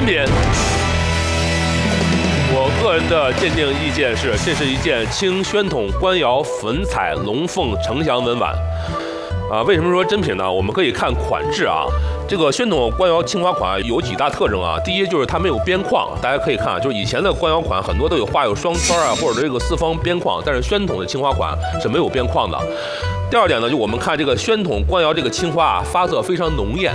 真品。我个人的鉴定意见是，这是一件清宣统官窑粉彩龙凤呈祥纹碗。为什么说真品呢？我们可以看款制啊。这个宣统官窑青花款有几大特征啊？第一就是它没有边框，大家可以看，就是以前的官窑款很多都有画有双圈啊，或者这个四方边框，但是宣统的青花款是没有边框的。第二点呢，就我们看这个宣统官窑这个青花啊，发色非常浓艳